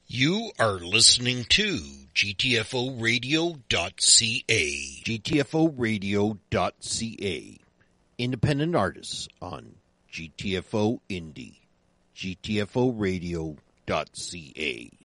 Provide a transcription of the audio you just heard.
You are listening to GTFOradio.ca. GTFOradio.ca. Independent artists on GTFO Indie. GTFOradio.ca.